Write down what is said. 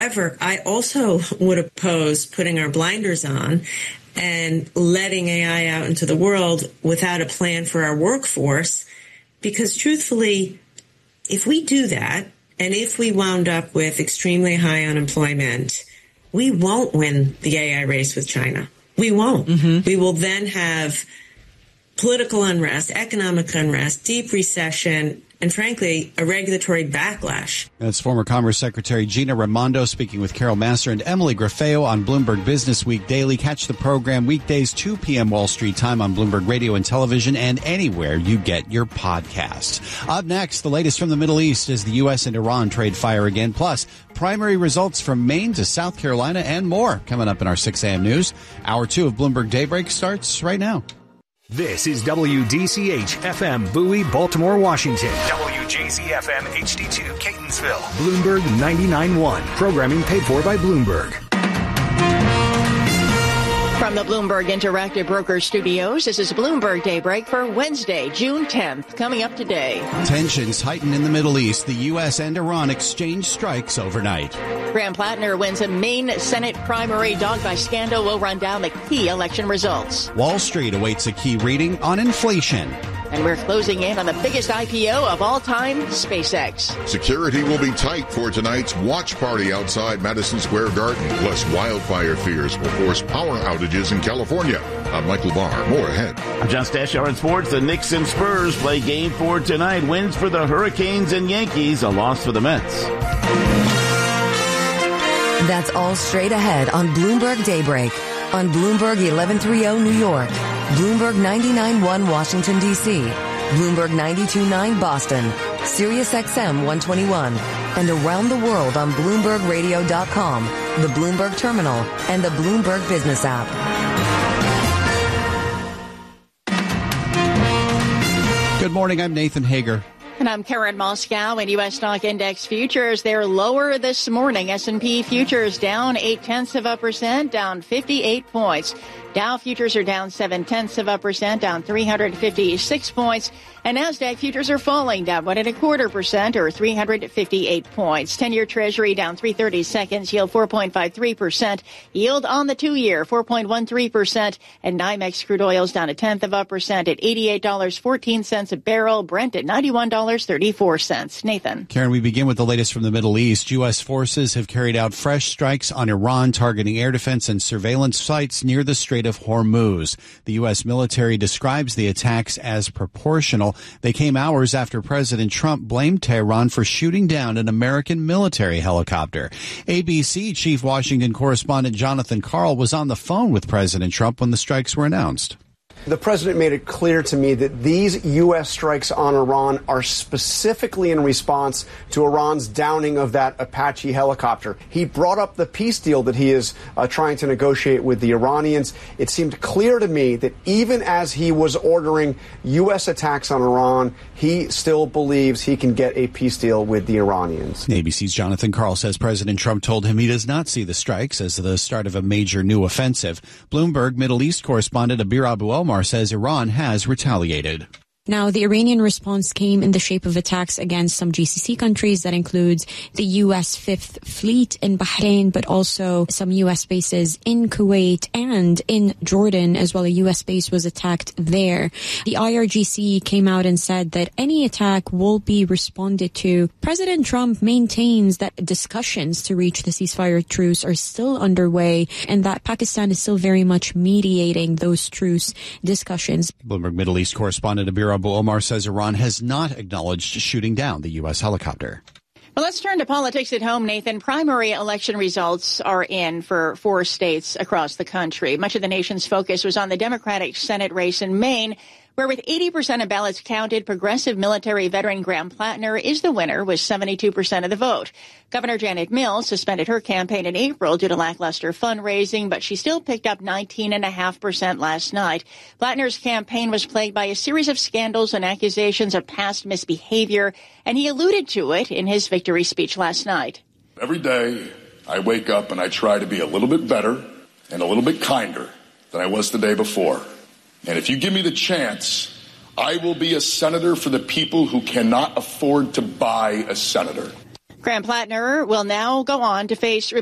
However, I also would oppose putting our blinders on and letting AI out into the world without a plan for our workforce, because truthfully, if we do that, and if we wound up with extremely high unemployment, we won't win the AI race with China. We won't. Mm-hmm. We will then have political unrest, economic unrest, deep recession, and frankly, a regulatory backlash. That's former Commerce Secretary Gina Raimondo speaking with Carol Massar and Emily Grafeo on Bloomberg Business Week Daily. Catch the program weekdays, 2 p.m. Wall Street time on Bloomberg Radio and Television and anywhere you get your podcasts. Up next, the latest from the Middle East as the U.S. and Iran trade fire again, plus primary results from Maine to South Carolina and more. Coming up in our 6 a.m. news. Hour 2 of Bloomberg Daybreak starts right now. This is WDCH-FM Bowie, Baltimore, Washington. WJZ-FM HD2 Catonsville. Bloomberg 99.1. Programming paid for by Bloomberg. From the Bloomberg Interactive Broker Studios, this is Bloomberg Daybreak for Wednesday, June 10th. Coming up today. Tensions heighten in the Middle East. The U.S. and Iran exchange strikes overnight. Graham Plattner wins a Maine Senate primary dogged by scandal. Will run down the key election results. Wall Street awaits a key reading on inflation. And we're closing in on the biggest IPO of all time, SpaceX. Security will be tight for tonight's watch party outside Madison Square Garden. Plus, wildfire fears will force power outages in California. I'm Michael Barr. More ahead. I'm John Stashar in sports. The Knicks and Spurs play game 4 tonight. Wins for the Hurricanes and Yankees. A loss for the Mets. That's all straight ahead on Bloomberg Daybreak. On Bloomberg 1130 New York. Bloomberg 99.1 Washington, D.C., Bloomberg 92.9 Boston, Sirius XM 121, and around the world on BloombergRadio.com, the Bloomberg Terminal, and the Bloomberg Business app. Good morning, I'm Nathan Hager. And I'm Karen Moscow. And U.S. stock index futures, they're lower this morning. S&P futures down 0.8%, down 58 points. Dow futures are down 0.7%, down 356 points. And NASDAQ futures are falling, down 1.25% or 358 points. 10-year Treasury down 3/32, yield 4.53%. Yield on the 2-year 4.13%. And NYMEX crude oil's down 0.1% at $88.14 a barrel. Brent at $91.34. Nathan. Karen, we begin with the latest from the Middle East. U.S. forces have carried out fresh strikes on Iran, targeting air defense and surveillance sites near the Strait of Hormuz. The U.S. military describes the attacks as proportional. They came hours after President Trump blamed Tehran for shooting down an American military helicopter. ABC Chief Washington correspondent Jonathan Karl was on the phone with President Trump when the strikes were announced. The president made it clear to me that these U.S. strikes on Iran are specifically in response to Iran's downing of that Apache helicopter. He brought up the peace deal that he is trying to negotiate with the Iranians. It seemed clear to me that even as he was ordering U.S. attacks on Iran, he still believes he can get a peace deal with the Iranians. ABC's Jonathan Karl says President Trump told him he does not see the strikes as the start of a major new offensive. Bloomberg Middle East correspondent Abir Abu-Omar says Iran has retaliated. Now, the Iranian response came in the shape of attacks against some GCC countries. That includes the U.S. Fifth Fleet in Bahrain, but also some U.S. bases in Kuwait and in Jordan as well. A U.S. base was attacked there. The IRGC came out and said that any attack will be responded to. President Trump maintains that discussions to reach the ceasefire truce are still underway and that Pakistan is still very much mediating those truce discussions. Bloomberg Middle East correspondent Abir Abu-Omar says Iran has not acknowledged shooting down the U.S. helicopter. Well, let's turn to politics at home, Nathan. Primary election results are in for 4 states across the country. Much of the nation's focus was on the Democratic Senate race in Maine, where with 80% of ballots counted, progressive military veteran Graham Plattner is the winner with 72% of the vote. Governor Janet Mills suspended her campaign in April due to lackluster fundraising, but she still picked up 19.5% last night. Plattner's campaign was plagued by a series of scandals and accusations of past misbehavior, and he alluded to it in his victory speech last night. Every day I wake up and I try to be a little bit better and a little bit kinder than I was the day before. And if you give me the chance, I will be a senator for the people who cannot afford to buy a senator. Graham Plattner will now go on to face